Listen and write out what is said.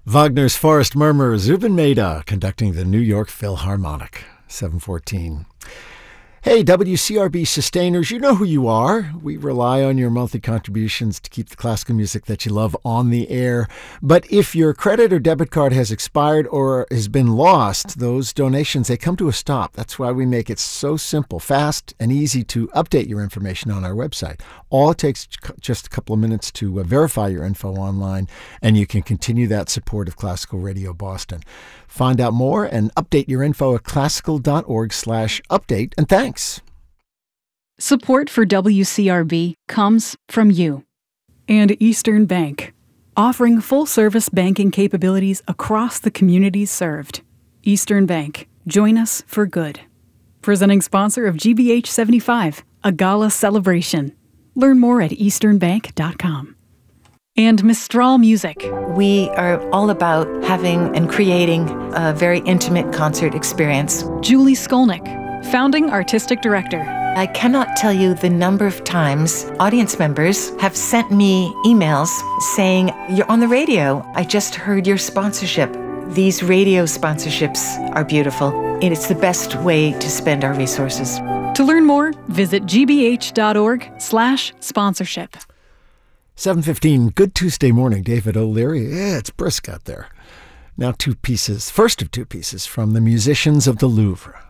Wagner's Forest Murmur, Zubin Mehta conducting the New York Philharmonic, 7:14. Hey, WCRB sustainers, you know who you are. We rely on your monthly contributions to keep the classical music that you love on the air. But if your credit or debit card has expired or has been lost, those donations, they come to a stop. That's why we make it so simple, fast, and easy to update your information on our website. All it takes just a couple of minutes to verify your info online, and you can continue that support of Classical Radio Boston. Find out more and update your info at classical.org/update. And thanks. Support for WCRB comes from you. And Eastern Bank, offering full-service banking capabilities across the communities served. Eastern Bank, join us for good. Presenting sponsor of GBH 75, a gala celebration. Learn more at easternbank.com. And Mistral Music. We are all about having and creating a very intimate concert experience. Julie Skolnick, founding artistic director. I cannot tell you the number of times audience members have sent me emails saying, "You're on the radio. I just heard your sponsorship." These radio sponsorships are beautiful, and it's the best way to spend our resources. To learn more, visit gbh.org/sponsorship. 7:15, good Tuesday morning, David O'Leary. Yeah, it's brisk out there. Now first of two pieces from the musicians of the Louvre.